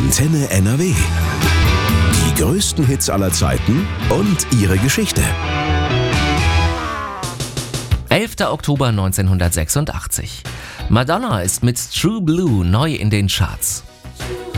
Antenne NRW. Die größten Hits aller Zeiten und ihre Geschichte. 11. Oktober 1986. Madonna ist mit True Blue neu in den Charts.